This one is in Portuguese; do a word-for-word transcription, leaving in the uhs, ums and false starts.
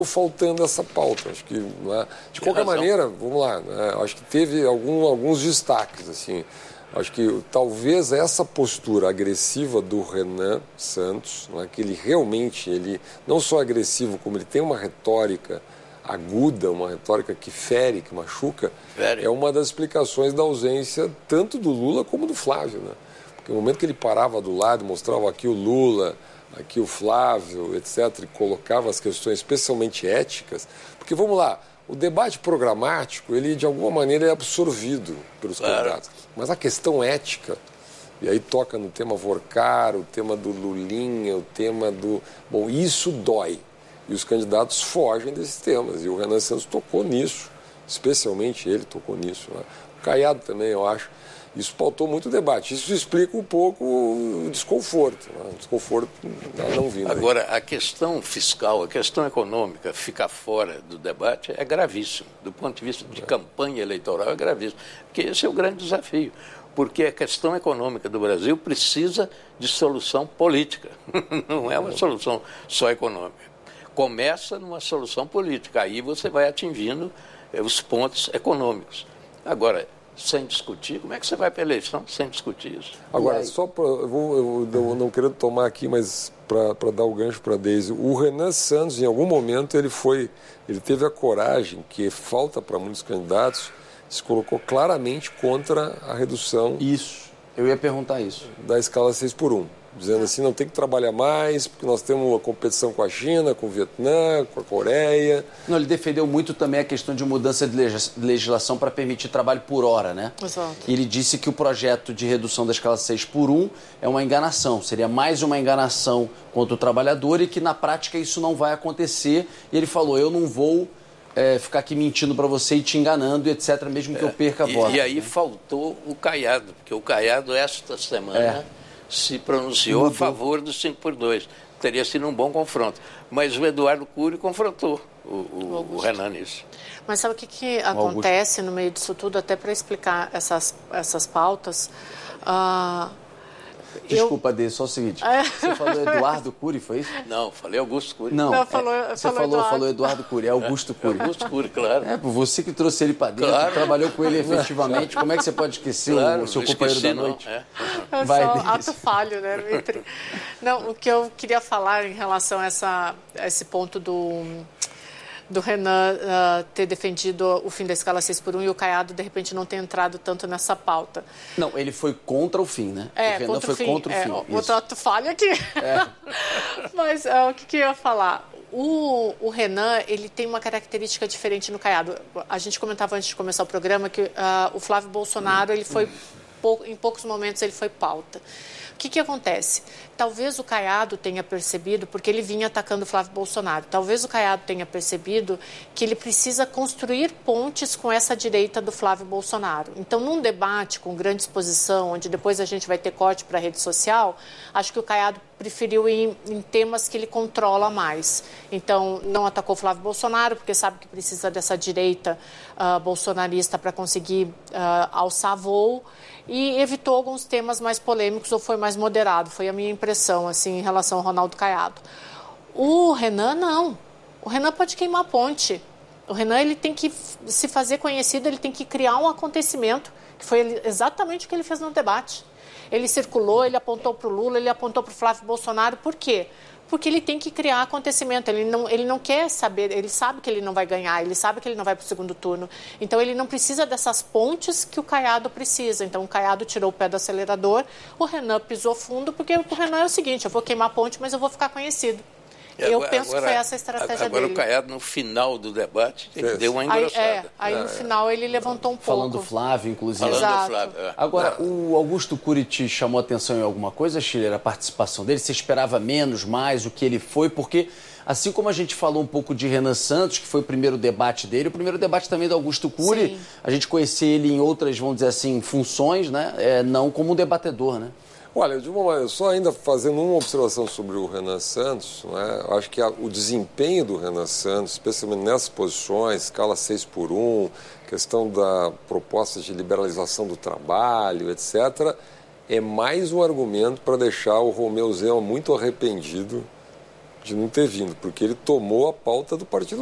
faltando essa pauta. Acho que, né? De qualquer maneira, vamos lá, né? Acho que teve algum, alguns destaques, assim. Acho que talvez essa postura agressiva do Renan Santos, né? Que ele realmente, ele não só é agressivo, como ele tem uma retórica aguda, uma retórica que fere, que machuca, fere. É uma das explicações da ausência tanto do Lula como do Flávio, né? Porque no momento que ele parava do lado, mostrava aqui o Lula, aqui o Flávio, etcétera, e colocava as questões especialmente éticas, porque, vamos lá, o debate programático, ele de alguma maneira é absorvido pelos claro. candidatos, mas a questão ética, e aí toca no tema Vorcar, o tema do Lulinha, o tema do... Bom, isso dói, e os candidatos fogem desses temas, e o Renan Santos tocou nisso, especialmente ele tocou nisso, né? O Caiado também, eu acho. Isso pautou muito o debate. Isso explica um pouco o desconforto. Né? O desconforto não vindo. Agora, a questão fiscal, a questão econômica, ficar fora do debate é gravíssimo. Do ponto de vista de é. campanha eleitoral, é gravíssimo. Porque esse é o grande desafio. Porque a questão econômica do Brasil precisa de solução política. Não é uma é. solução só econômica. Começa numa solução política. Aí você vai atingindo os pontos econômicos. Agora, sem discutir, como é que você vai para a eleição sem discutir isso? Agora, só para, eu, vou, eu, eu não quero tomar aqui, mas para dar o gancho para a Deise, o Renan Santos, em algum momento, ele foi, ele teve a coragem, que falta para muitos candidatos, se colocou claramente contra a redução... Isso, eu ia perguntar isso. ...da escala seis por um. Dizendo assim, não tem que trabalhar mais, porque nós temos uma competição com a China, com o Vietnã, com a Coreia. Não, ele defendeu muito também a questão de mudança de legislação para permitir trabalho por hora, né? Exato. E ele disse que o projeto de redução da escala seis por um é uma enganação, seria mais uma enganação contra o trabalhador e que na prática isso não vai acontecer. E ele falou, eu não vou é, ficar aqui mentindo para você e te enganando, etcétera, mesmo que é, eu perca a e, voto. E aí faltou o Caiado, porque o Caiado esta semana... É. se pronunciou Mudou. a favor do cinco por dois. Teria sido um bom confronto. Mas o Eduardo Cury confrontou o, o, o Renan nisso. Mas sabe o que, que acontece no meio disso tudo, até para explicar essas, essas pautas? Uh, Desculpa, eu... Dê, só o seguinte. Você falou Eduardo Cury, foi isso? Não, falei Augusto Cury. Não, Não falou, é, você falou, falou Eduardo. falou Eduardo Cury, é Augusto Cury. É Augusto Cury, claro. É, você que trouxe ele para dentro, claro. trabalhou com ele efetivamente. Como é que você pode esquecer claro, o seu companheiro esqueci, da noite? Não, é. É Vai, só ato falho, né, Dmitry? Não, o que eu queria falar em relação a, essa, a esse ponto do... do Renan uh, ter defendido o fim da escala seis por um e o Caiado, de repente, não ter entrado tanto nessa pauta. Não, ele foi contra o fim, né? É, o Renan contra foi o fim. contra o é, fim. Outro ato falha aqui. É. Mas uh, o que, que eu ia falar? O, o Renan, ele tem uma característica diferente no Caiado. A gente comentava antes de começar o programa que uh, o Flávio Bolsonaro, ele foi, pou, em poucos momentos, ele foi pauta. O que, que acontece? Talvez o Caiado tenha percebido, porque ele vinha atacando o Flávio Bolsonaro, talvez o Caiado tenha percebido que ele precisa construir pontes com essa direita do Flávio Bolsonaro. Então, num debate com grande exposição, onde depois a gente vai ter corte para a rede social, acho que o Caiado preferiu ir em, em temas que ele controla mais. Então, não atacou o Flávio Bolsonaro, porque sabe que precisa dessa direita uh, bolsonarista para conseguir uh, alçar voo, e evitou alguns temas mais polêmicos ou foi mais moderado. Foi a minha impressão, assim, em relação ao Ronaldo Caiado. O Renan, não. O Renan pode queimar a ponte. O Renan, ele tem que se fazer conhecido, ele tem que criar um acontecimento, que foi exatamente o que ele fez no debate. Ele circulou, ele apontou para o Lula, ele apontou para o Flávio Bolsonaro. Por quê? Porque ele tem que criar acontecimento, ele não, ele não quer saber, ele sabe que ele não vai ganhar, ele sabe que ele não vai para o segundo turno. Então, ele não precisa dessas pontes que o Caiado precisa. Então, o Caiado tirou o pé do acelerador, o Renan pisou fundo, porque o Renan é o seguinte, eu vou queimar a ponte, mas eu vou ficar conhecido. Agora, eu penso agora, que foi essa a estratégia agora dele. Agora o Caiado, no final do debate, ele deu uma engrossada. Aí, é, aí no final ele levantou um pouco. Falando do Flávio, inclusive. Falando Exato. do Flávio. É. Agora, o Augusto Cury te chamou a atenção em alguma coisa, Schiller, a participação dele? Você esperava menos, mais, o que ele foi? Porque, assim como a gente falou um pouco de Renan Santos, que foi o primeiro debate dele, o primeiro debate também do Augusto Cury, Sim. a gente conhecia ele em outras, vamos dizer assim, funções, né? É, não como um debatedor, né? Olha, de uma maneira, só ainda fazendo uma observação sobre o Renan Santos, né, eu acho que a, o desempenho do Renan Santos, especialmente nessas posições, escala seis por um, questão da proposta de liberalização do trabalho, etcétera, é mais um argumento para deixar o Romeu Zema muito arrependido de não ter vindo, porque ele tomou a pauta do Partido